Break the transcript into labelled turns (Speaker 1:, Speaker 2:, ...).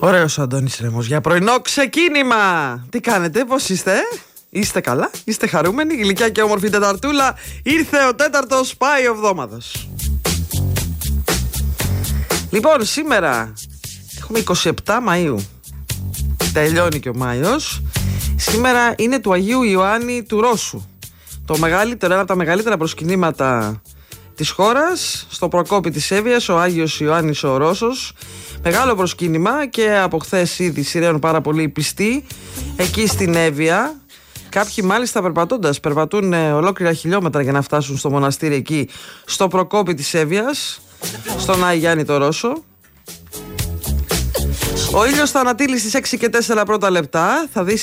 Speaker 1: Ωραίος ο Αντώνης Ρέμος για πρωινό ξεκίνημα. Τι κάνετε, πώς είστε? Είστε καλά, είστε χαρούμενοι? Γλυκιά και όμορφη Τεταρτούλα. Ήρθε ο τέταρτος, πάει ο εβδόμαδος. Λοιπόν, σήμερα έχουμε 27 Μαΐου. Τελειώνει και ο Μάιος. Σήμερα είναι του Αγίου Ιωάννη του Ρώσου. Το μεγαλύτερο, ένα από τα μεγαλύτερα προσκυνήματα της χώρας. Στο Προκόπη της Εύβοιας, ο Άγιος Ιωάννης ο Ρώσος. Μεγάλο προσκύνημα και από χθες ήδη σειραίων πάρα πολύ πιστοί εκεί στην Εύβοια. Κάποιοι μάλιστα περπατούν ολόκληρα χιλιόμετρα για να φτάσουν στο μοναστήρι εκεί, στο Προκόπη της Εύβοιας, στον Άγιο Ιωάννη το Ρώσο. Ο ήλιος θα ανατείλει στις 6 και 4 πρώτα λεπτά. Θα δει